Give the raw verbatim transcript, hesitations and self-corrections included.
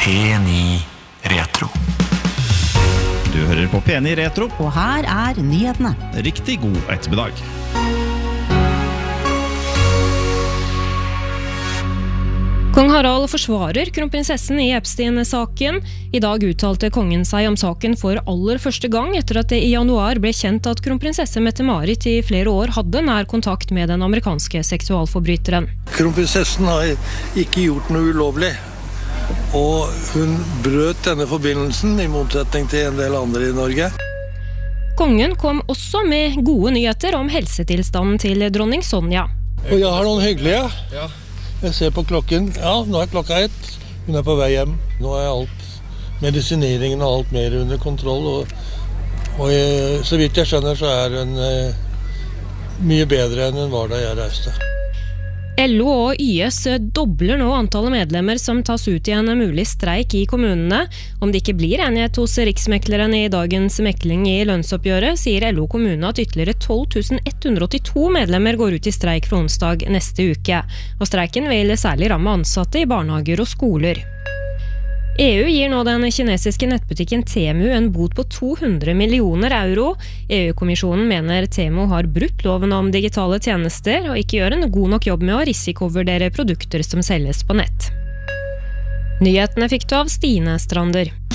P ni Retro. Du hører på P ni Retro. Og her er nyhetene. Riktig god ettermiddag. Kong Harald forsvarer kronprinsessen i Epstein-saken. I dag uttalte kongen seg om saken for aller første gang etter at det i januar ble kjent at kronprinsesse Mette-Marit i flere år hadde nær kontakt med den amerikanske seksualforbryteren. Kronprinsessen har ikke gjort noe ulovlig, og hun brøt denne forbindelsen i motsetning til en del andre i Norge. Kongen kom også med gode nyheter om helsetilstanden til dronning Sonja. Og jeg har noen hyggelige. Ja. Jeg ser på klokken. Ja, nå er klokka ett. Hun er på vei hjem. Nå er alt, medisineringen og alt mer under kontroll. Og, og jeg, så vidt jeg skjønner, så er hun eh, mye bedre enn hun var da jeg reiste. L O og Y S dobler nå antallet medlemmer som tas ut i en mulig streik i kommunene. Om det ikke blir enighet hos riksmekleren i dagens mekling i lønnsoppgjøret, sier L O kommune at ytterligere tolv tusen ett hundre åttito medlemmer går ut i streik fra onsdag neste uke. Og streiken vil særlig ramme ansatte i barnehager og skoler. E U gir nå den kinesiske nettbutikken Temu en bot på to hundre millioner euro. E U-kommisjonen mener Temu har brutt loven om digitale tjenester og ikke gjør en god nok jobb med å risikovurdere produkter som selges på nett. Nyhetene fikk du av Stine Strander.